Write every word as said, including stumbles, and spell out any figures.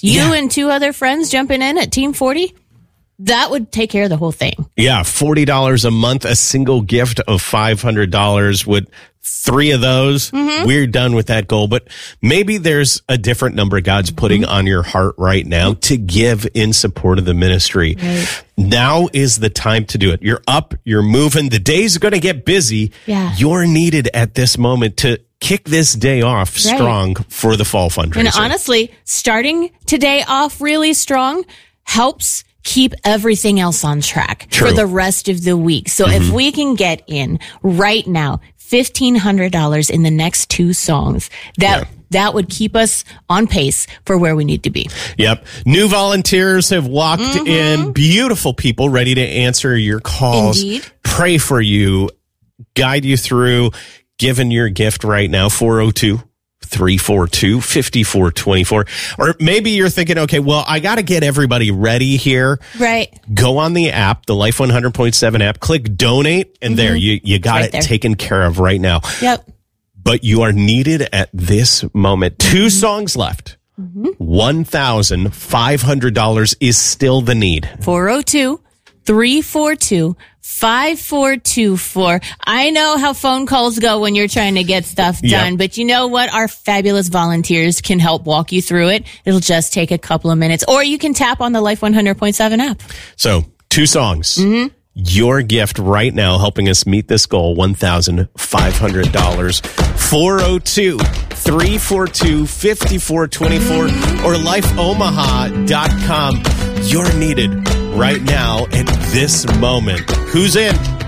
You Yeah. and two other friends jumping in at Team forty, that would take care of the whole thing. Yeah, forty dollars a month, a single gift of five hundred dollars would three of those. Mm-hmm. We're done with that goal, but maybe there's a different number God's putting Mm-hmm. on your heart right now to give in support of the ministry. Right. Now is the time to do it. You're up, you're moving. The day's going to get busy. Yeah. You're needed at this moment to kick this day off Right. strong for the fall fundraiser. And honestly, starting today off really strong helps keep everything else on track True. for the rest of the week. So if we can get in right now, fifteen hundred dollars in the next two songs, that Yeah. that would keep us on pace for where we need to be. Yep. New volunteers have walked Mm-hmm. in. Beautiful people ready to answer your calls. Indeed. Pray for you, guide you through giving your gift right now. four oh two, three four two, five four two four. Or maybe you're thinking, okay, well, I got to get everybody ready here. Right. Go on the app, the Life one hundred point seven app, click donate, and there, you, you got Right it there. taken care of right now. Yep. But you are needed at this moment. Two Mm-hmm. songs left. one thousand five hundred dollars is still the need. four oh two, three four two, five four two four. I know how phone calls go when you're trying to get stuff Yep. done, but you know what? Our fabulous volunteers can help walk you through it. It'll just take a couple of minutes, or you can tap on the Life one hundred point seven app. So, two songs. Mm-hmm. Your gift right now helping us meet this goal, one thousand five hundred dollars. four oh two, three four two, five four two four or life omaha dot com. You're needed right now at this moment. Who's in?